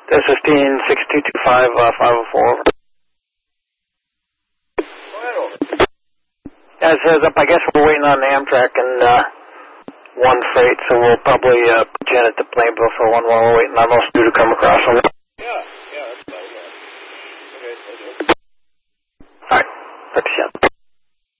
This is 6225, 504. As I guess we're waiting on the Amtrak and one freight, so we'll probably put you in at the Plainville for one while we're waiting on those two to come across.